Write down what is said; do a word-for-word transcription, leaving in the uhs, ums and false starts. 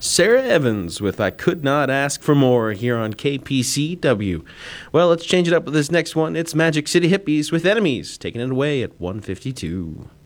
Sarah Evans with I Could Not Ask for More here on K P C W. Well, let's change it up with this next one. It's Magic City Hippies with Enemies, taking it away at one fifty-two.